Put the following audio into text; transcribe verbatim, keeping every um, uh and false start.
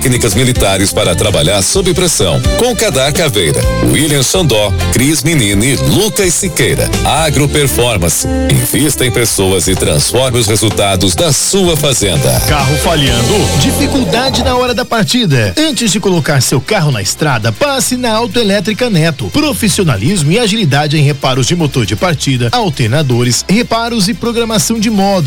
Técnicas militares para trabalhar sob pressão. Com Cadar Caveira, William Xandó, Cris Menini, Lucas Siqueira. Agro Performance. Invista em pessoas e transforme os resultados da sua fazenda. Carro falhando? Dificuldade na hora da partida? Antes de colocar seu carro na estrada, passe na Autoelétrica Neto. Profissionalismo e agilidade em reparos de motor de partida, alternadores, reparos e programação de modo.